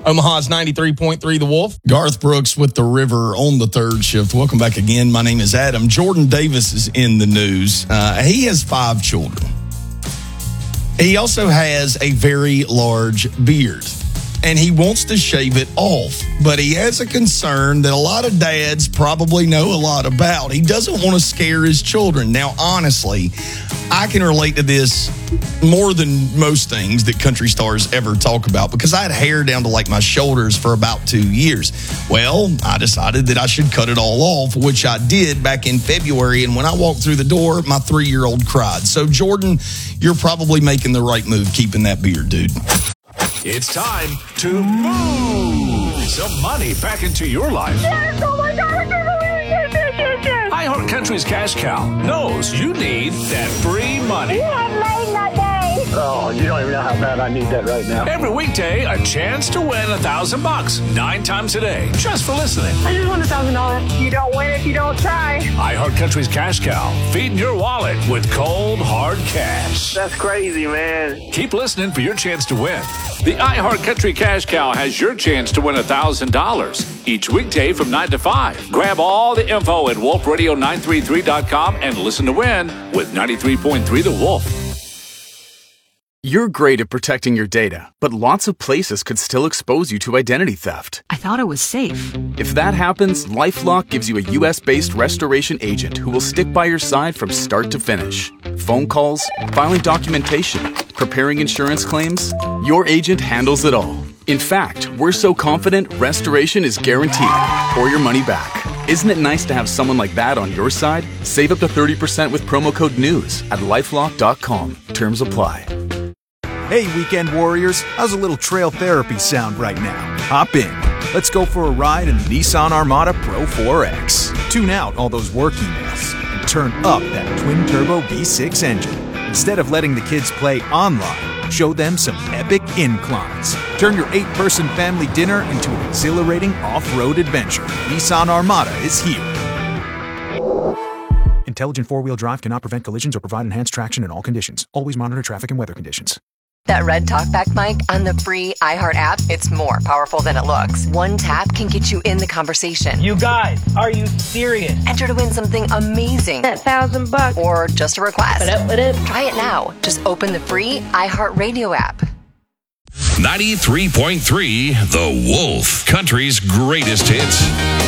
Omaha's 93.3 The Wolf. Garth Brooks with The River on the third shift. Welcome back again. My name is Adam. Jordan Davis is in the news. He has 5 children. He also has a very large beard, and he wants to shave it off, but he has a concern that a lot of dads probably know a lot about. He doesn't want to scare his children. Now, honestly, I can relate to this more than most things that country stars ever talk about, because I had hair down to like my shoulders for about 2 years. Well, I decided that I should cut it all off, which I did back in February. And when I walked through the door, my 3-year-old cried. So, Jordan, you're probably making the right move keeping that beard, dude. It's time to move some money back into your life. Yes, oh my God, I can't believe it. iHeart Country's Cash Cow knows you need that free money. You have made my day. Oh, you don't even know how bad I need that right now. Every weekday, a chance to win $1,000 9 times a day, just for listening. I just won $1,000. You don't win if you don't try. iHeart Country's Cash Cow, feeding your wallet with cold, hard cash. That's crazy, man. Keep listening for your chance to win. The iHeart Country Cash Cow has your chance to win $1,000 each weekday from 9 to 5. Grab all the info at wolfradio933.com and listen to win with 93.3 The Wolf. You're great at protecting your data, but lots of places could still expose you to identity theft. I thought it was safe. If that happens, LifeLock gives you a U.S.-based restoration agent who will stick by your side from start to finish. Phone calls, filing documentation, preparing insurance claims, your agent handles it all. In fact, we're so confident restoration is guaranteed or your money back. Isn't it nice to have someone like that on your side? Save up to 30% with promo code NEWS at LifeLock.com. Terms apply. Hey, weekend warriors, how's a little trail therapy sound right now? Hop in. Let's go for a ride in the Nissan Armada Pro 4X. Tune out all those work emails and turn up that twin-turbo V6 engine. Instead of letting the kids play online, show them some epic inclines. Turn your 8-person family dinner into an exhilarating off-road adventure. Nissan Armada is here. Intelligent four-wheel drive cannot prevent collisions or provide enhanced traction in all conditions. Always monitor traffic and weather conditions. That red talkback mic on the free iHeart app, it's more powerful than it looks. One tap can get you in the conversation. You guys, are you serious? Enter to win something amazing. That $1,000. Or just a request. What up? Try it now. Just open the free iHeart Radio app. 93.3 The Wolf, country's greatest hits.